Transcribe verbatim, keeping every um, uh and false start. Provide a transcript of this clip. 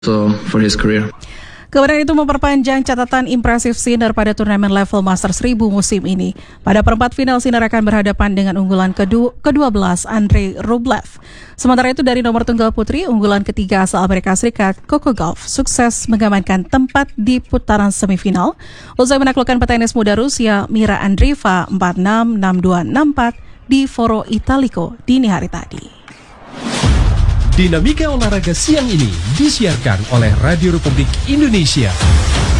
So for his career. Kemenangan itu memperpanjang catatan impresif Sinner pada turnamen level Masters seribu musim ini. Pada perempat final, Sinner akan berhadapan dengan unggulan kedua belas Andrei Rublev. Sementara itu dari nomor tunggal putri, unggulan ketiga asal Amerika Serikat, Coco Gauff, sukses mengamankan tempat di putaran semifinal usai menaklukkan petenis muda Rusia Mira Andreeva empat enam, enam dua, enam empat di Foro Italico dini hari tadi. Dinamika olahraga siang ini disiarkan oleh Radio Republik Indonesia.